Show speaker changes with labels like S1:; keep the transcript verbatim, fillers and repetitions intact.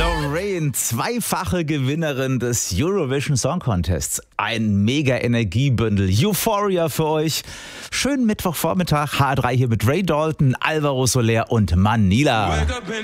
S1: Lorraine, zweifache Gewinnerin des Eurovision Song Contests. Ein mega Energiebündel. Euphoria für euch. Schönen Mittwochvormittag. H drei hier mit Ray Dalton, Alvaro Soler und Manila.